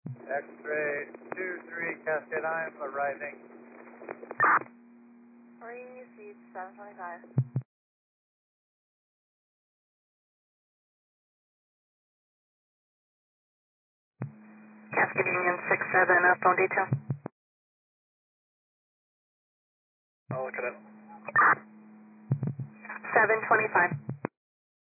X-ray 23 Cascade, I'm arriving. Received 725. Cascade Union 67, phone detail. I'll look it up. 725.